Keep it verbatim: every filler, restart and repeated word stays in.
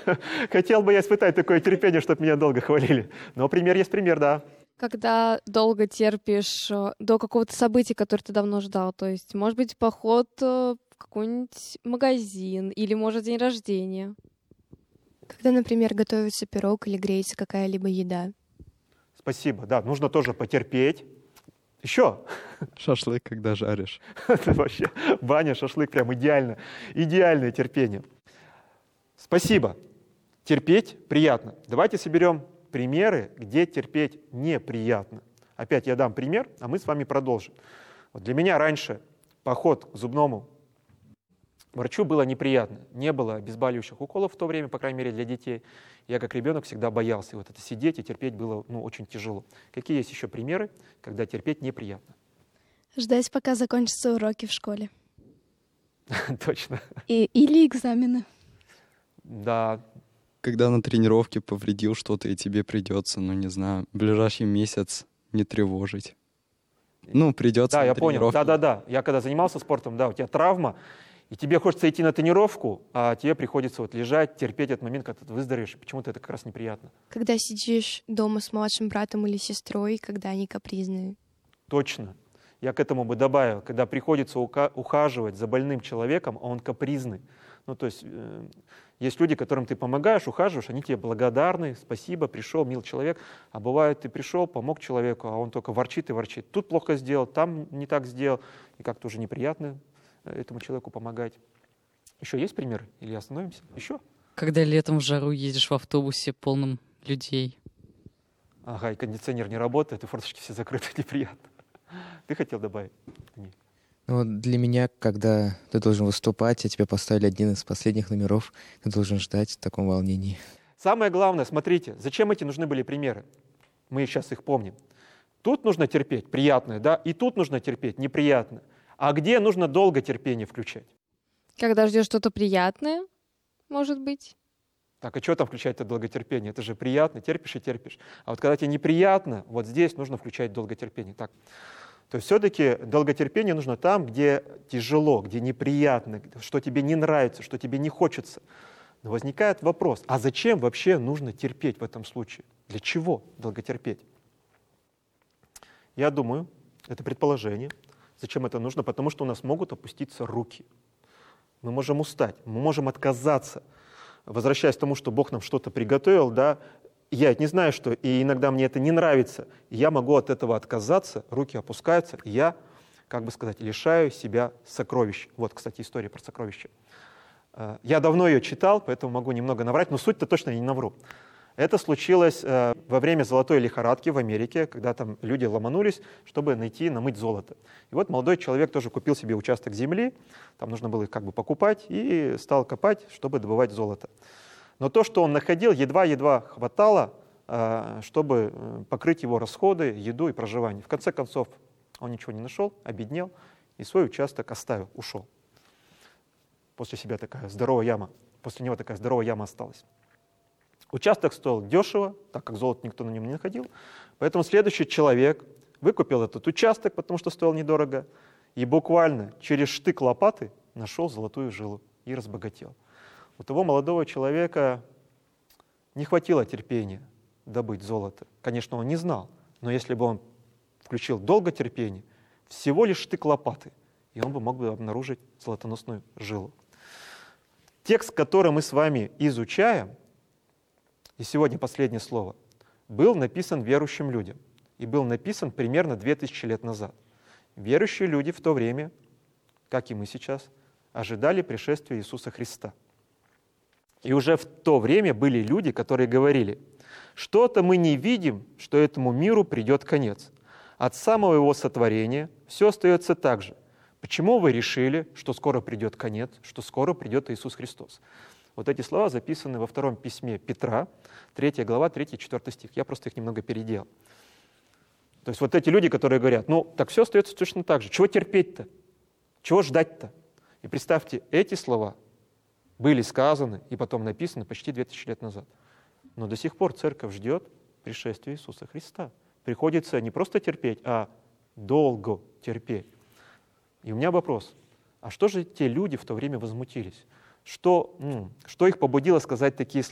Хотел бы я испытать такое терпение, чтобы меня долго хвалили. Но пример есть пример, да. Когда долго терпишь э, до какого-то события, которое ты давно ждал. То есть, может быть, поход э, в какой-нибудь магазин или, может, день рождения. Когда, например, готовится пирог или греется какая-либо еда. Спасибо, да, нужно тоже потерпеть. Еще. Шашлык, когда жаришь. Это вообще баня, шашлык, прям идеально. Идеальное терпение. Спасибо. Терпеть приятно. Давайте соберем примеры, где терпеть неприятно. Опять я дам пример, а мы с вами продолжим. Вот для меня раньше поход к зубному врачу было неприятно. Не было обезболивающих уколов в то время, по крайней мере, для детей. Я как ребенок всегда боялся. И вот это сидеть и терпеть было ну, очень тяжело. Какие есть еще примеры, когда терпеть неприятно? Ждать, пока закончатся уроки в школе. Точно. И, или экзамены. Да. Когда на тренировке повредил что-то, и тебе придется, ну не знаю, в ближайший месяц не тревожить. Ну, придется. Да, на я понял. тренировке. Да-да-да. Я когда занимался спортом, да, у тебя травма, и тебе хочется идти на тренировку, а тебе приходится вот лежать, терпеть этот момент, когда ты выздоровеешь. Почему-то это как раз неприятно. Когда сидишь дома с младшим братом или сестрой, когда они капризные. Точно. Я к этому бы добавил, когда приходится ухаживать за больным человеком, а он капризный. Ну, то есть э, есть люди, которым ты помогаешь, ухаживаешь, они тебе благодарны, спасибо, пришел, мил человек. А бывает, ты пришел, помог человеку, а он только ворчит и ворчит. Тут плохо сделал, там не так сделал, и как-то уже неприятно этому человеку помогать. Еще есть примеры? Или остановимся? Еще? Когда летом в жару едешь в автобусе полном людей. Ага, и кондиционер не работает, и форточки все закрыты, неприятно. Ты хотел добавить? Ну, вот для меня, когда ты должен выступать, а тебе поставили один из последних номеров, ты должен ждать в таком волнении. Самое главное, смотрите, зачем эти нужны были примеры? Мы сейчас их помним. Тут нужно терпеть, приятное, да, и тут нужно терпеть, неприятное. А где нужно долго терпение включать? Когда ждешь что-то приятное, может быть. Так, а что там включать-то долготерпение? Это же приятно, терпишь и терпишь. А вот когда тебе неприятно, вот здесь нужно включать долготерпение. Так. То есть все-таки долготерпение нужно там, где тяжело, где неприятно, что тебе не нравится, что тебе не хочется. Но возникает вопрос, а зачем вообще нужно терпеть в этом случае? Для чего долготерпеть? Я думаю, это предположение. Зачем это нужно? Потому что у нас могут опуститься руки. Мы можем устать, мы можем отказаться. Возвращаясь к тому, что Бог нам что-то приготовил, да, я не знаю, что, и иногда мне это не нравится, я могу от этого отказаться, руки опускаются, и я, как бы сказать, лишаю себя сокровищ. Вот, кстати, история про сокровища. Я давно ее читал, поэтому могу немного наврать, но суть-то точно не навру. Это случилось э, во время золотой лихорадки в Америке, когда там люди ломанулись, чтобы найти, намыть золото. И вот молодой человек тоже купил себе участок земли, там нужно было их как бы покупать, и стал копать, чтобы добывать золото. Но то, что он находил, едва-едва хватало, э, чтобы покрыть его расходы, еду и проживание. В конце концов, он ничего не нашел, обеднел и свой участок оставил, ушел. После себя такая здоровая яма, после него такая здоровая яма осталась. Участок стоил дешево, так как золото никто на нем не находил. Поэтому следующий человек выкупил этот участок, потому что стоил недорого, и буквально через штык лопаты нашел золотую жилу и разбогател. У того молодого человека не хватило терпения добыть золото. Конечно, он не знал, но если бы он включил долготерпение, всего лишь штык лопаты, и он бы мог бы обнаружить золотоносную жилу. Текст, который мы с вами изучаем, и сегодня последнее слово, был написан верующим людям. И был написан примерно две тысячи лет назад. Верующие люди в то время, как и мы сейчас, ожидали пришествия Иисуса Христа. И уже в то время были люди, которые говорили, что-то мы не видим, что этому миру придет конец. От самого его сотворения все остается так же. Почему вы решили, что скоро придет конец, что скоро придет Иисус Христос? Вот эти слова записаны во втором письме Петра, третья глава, третий-четвёртый стих. Я просто их немного переделал. То есть вот эти люди, которые говорят, ну, так все остается точно так же. Чего терпеть-то? Чего ждать-то? И представьте, эти слова были сказаны и потом написаны почти две тысячи лет назад. Но до сих пор церковь ждет пришествия Иисуса Христа. Приходится не просто терпеть, а долго терпеть. И у меня вопрос, а что же те люди в то время возмутились? Что, ну, что их побудило сказать такие слова?